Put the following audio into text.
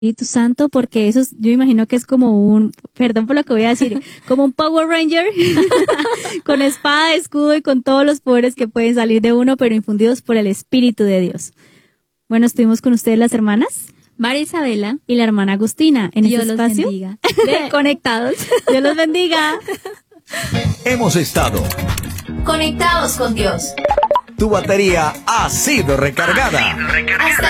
Espíritu Santo, porque eso yo imagino que es como perdón por lo que voy a decir, como un Power Ranger con espada, escudo y con todos los poderes que pueden salir de uno, pero infundidos por el Espíritu de Dios. Bueno, estuvimos con ustedes las hermanas María Isabela y la hermana Agustina en Dios este los espacio bendiga. de Conectados. Dios los bendiga. Hemos estado Conectados con Dios. Tu batería ha sido recargada. Hasta